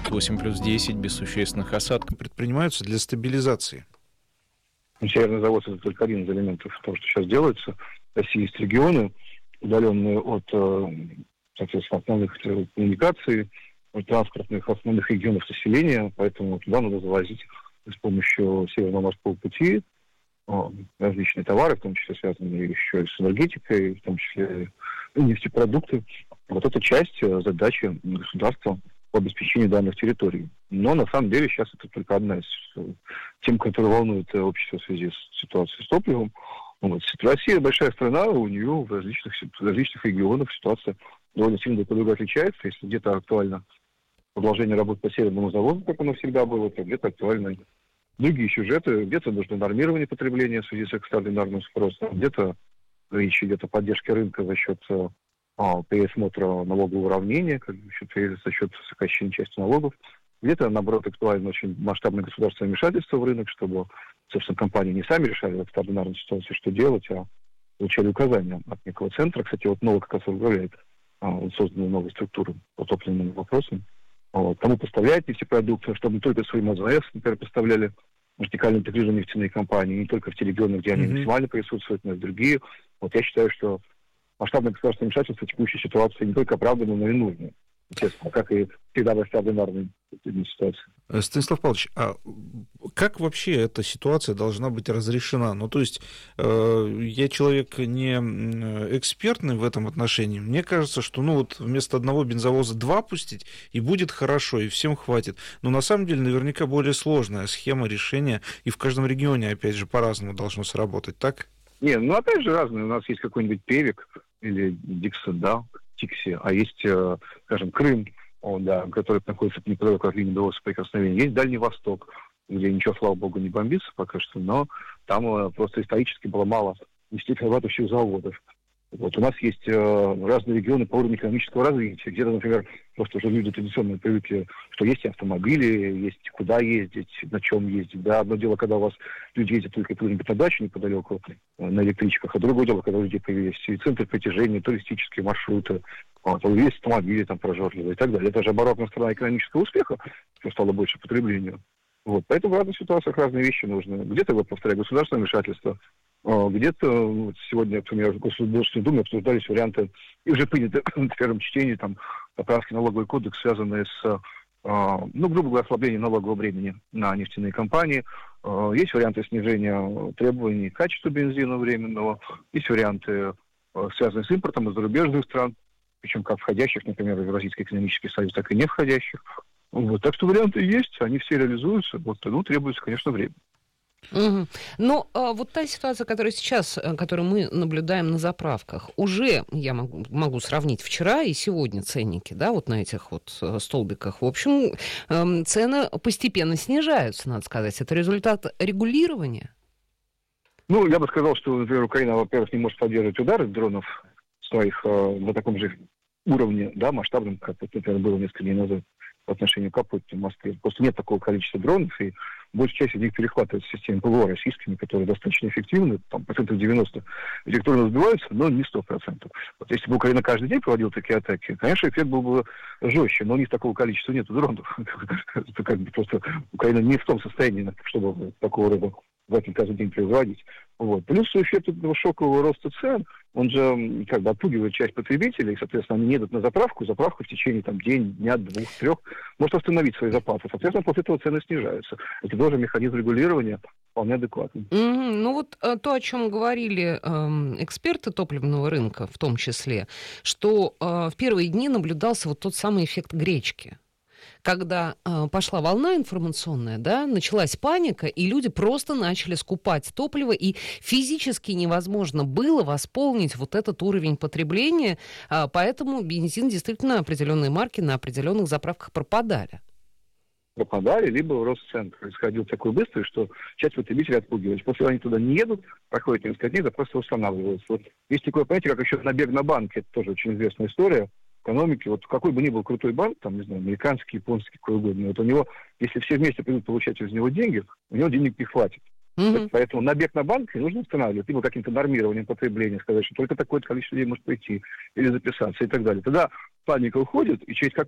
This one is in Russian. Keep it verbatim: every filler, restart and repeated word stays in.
восемь плюс десять без существенных осадков предпринимаются для стабилизации? Северный завод — это только один из элементов того, что сейчас делается. В России есть регионы, удаленные от, соответственно, основных коммуникаций, от транспортных основных регионов населения, поэтому туда надо завозить с помощью Северного морского пути различные товары, в том числе связанные еще и с энергетикой, в том числе и нефтепродукты. Вот это часть задачи государства по обеспечению данных территорий. Но на самом деле сейчас это только одна из тем, которая волнует общество в связи с ситуацией с топливом. Вот. Россия большая страна, у нее в различных, в различных регионах ситуация довольно сильно друг от друга отличается. Если где-то актуально продолжение работы по Северному заводу, как оно всегда было, то где-то актуальны другие сюжеты, где-то нужно нормирование потребления в связи с экстраординарным спросом, где-то речь идет о поддержке рынка за счет а, пересмотра налогового уравнения, как бы, за счет сокращения части налогов, где-то, наоборот, актуально очень масштабное государственное вмешательство в рынок, чтобы, собственно, компании не сами решали в экстраординарной ситуации, что делать, а получали указания от некого центра. Кстати, вот новый как раз возглавляет а, созданную новую структуру по топливным вопросам. Вот. Кому поставляют нефтепродукты, чтобы не только своим АЗС, например, поставляли вертикально интегрированные нефтяные компании, не только в те регионы, где они mm-hmm. максимально присутствуют, но и в другие. Вот я считаю, что масштабное государственное вмешательство в текущей ситуации не только оправдано, но и нужно. Естественно, как и всегда в экстраординарной ситуации. Станислав Павлович, а как вообще эта ситуация должна быть разрешена? Ну, то есть, э, я человек не экспертный в этом отношении. Мне кажется, что, ну, вот вместо одного бензовоза два пустить, и будет хорошо, и всем хватит. Но на самом деле наверняка более сложная схема решения, и в каждом регионе, опять же, по-разному должно сработать, так? Не, ну, опять же, разные. У нас есть какой-нибудь Певек или Диксон, да, Тикси, а есть, э, скажем, Крым, он, да, который находится неподалеку от линии боевого соприкосновения. Есть Дальний Восток, где ничего, слава богу, не бомбится пока что, но там э, просто исторически было мало нефтеперерабатывающих заводов. Вот. У нас есть э, разные регионы по уровню экономического развития. Где-то, например, просто уже люди традиционно привыкли, что есть и автомобили, есть куда ездить, на чем ездить. Да, одно дело, когда у вас люди ездят только куда-нибудь на дачу неподалеку э, на электричках, а другое дело, когда у людей появились и центры притяжения, туристические маршруты, вот, есть автомобили там прожорливые и так далее. Это же оборотная сторона экономического успеха, что стало больше потреблению. Вот. Поэтому в разных ситуациях разные вещи нужны. Где-то, вот, повторяю, государственное вмешательство, где-то вот сегодня, например, в Государственной Думе обсуждались варианты, и уже приняты в первом чтении, там, поправки в налоговый кодекс, связанные с, ну, грубо говоря, ослаблением налогового бремени на нефтяные компании. Есть варианты снижения требований к качеству бензина временного, есть варианты, связанные с импортом из зарубежных стран, причем как входящих, например, в Евразийский экономический союз, так и не входящих. Вот. Так что варианты есть, они все реализуются, вот, ну, требуется, конечно, время. Угу. Но а, вот та ситуация, которая сейчас, которую мы наблюдаем на заправках, уже я могу, могу сравнить вчера и сегодня ценники, да, вот на этих вот столбиках. В общем, э, цены постепенно снижаются, надо сказать. Это результат регулирования? Ну, я бы сказал, что, например, Украина, во-первых, не может поддерживать удары дронов своих э, на таком же уровне, да, масштабном, как, например, было несколько дней назад по отношению к Капотне в Москве. Просто нет такого количества дронов, и большая часть из них перехватывает системы ПВО российскими, которые достаточно эффективны, там, процентов девяносто этих дронов сбиваются, но не сто процентов. Вот если бы Украина каждый день проводила такие атаки, конечно, эффект был бы жестче, но у них такого количества нет дронов. Это как бы просто Украина не в том состоянии, чтобы такого рода атаки каждый день производить. Вот. Плюс эффект этого шокового роста цен, он же как бы отпугивает часть потребителей, и, соответственно, они не идут на заправку, заправка в течение там, день, дня, двух, трех может остановить свои запасы. Соответственно, после этого цены снижаются. Это тоже механизм регулирования вполне адекватный. Mm-hmm. Ну вот то, о чем говорили э, эксперты топливного рынка, в том числе, что э, в первые дни наблюдался вот тот самый эффект гречки. Когда э, пошла волна информационная, да, началась паника, и люди просто начали скупать топливо, и физически невозможно было восполнить вот этот уровень потребления, э, поэтому бензин действительно определенные марки на определенных заправках пропадали. пропадали, либо рост цен происходил такой быстрый, что часть потребителей отпугивались. После того, они туда не едут, проходят несколько дней, просто устанавливаются. Вот есть такое понятие, как еще набег на банк, это тоже очень известная история экономики. Вот какой бы ни был крутой банк, там, не знаю, американский, японский, какой угодно, вот у него, если все вместе придут получать из него деньги, у него денег не хватит. Mm-hmm. Поэтому набег на банк нужно устанавливать, либо каким-то нормированием потребления, сказать, что только такое количество людей может прийти, или записаться, и так далее. Тогда паника уходит, и через как